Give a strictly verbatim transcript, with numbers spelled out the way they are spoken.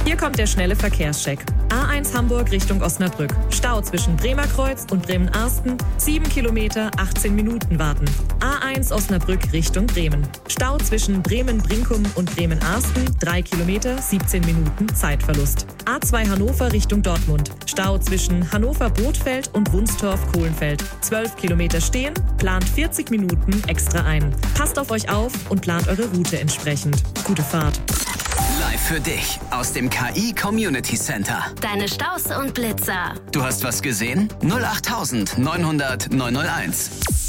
Hier kommt der schnelle Verkehrscheck. A eins Hamburg Richtung Osnabrück. Stau zwischen Bremerkreuz und Bremen-Arsten. sieben Kilometer, achtzehn Minuten warten. A eins Osnabrück Richtung Bremen. Stau zwischen Bremen-Brinkum und Bremen-Arsten. drei Kilometer, siebzehn Minuten Zeitverlust. A zwei Hannover Richtung Dortmund. Stau zwischen Hannover-Bothfeld und Wunstorf-Kohlenfeld. zwölf Kilometer stehen, plant vierzig Minuten extra ein. Passt auf euch auf und plant eure Route entsprechend. Gute Fahrt. Live für dich aus dem K I Community Center. Deine Staus und Blitzer. Du hast was gesehen? null acht neunhundert neunhunderteins.